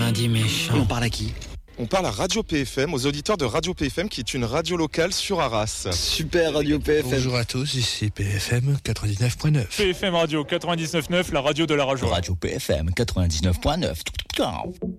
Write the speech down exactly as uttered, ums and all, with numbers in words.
lundi méchant. Et on parle à qui ? On parle à Radio P F M, aux auditeurs de Radio P F M, qui est une radio locale sur Arras. Super Radio P F M. Bonjour à tous, ici P F M quatre-vingt-dix-neuf point neuf. P F M Radio quatre-vingt-dix-neuf point neuf, la radio de la Rajoie. Radio P F M quatre-vingt-dix-neuf point neuf.